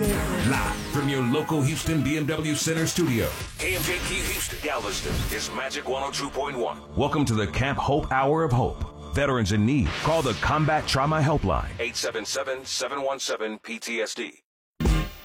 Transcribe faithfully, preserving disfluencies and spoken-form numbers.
Live from your local Houston B M W Center studio. K M J Q Houston, Galveston is Magic one oh two point one. Welcome to the Camp Hope Hour of Hope. Veterans in need, call the Combat Trauma Helpline. eight seven seven, seven one seven, P T S D.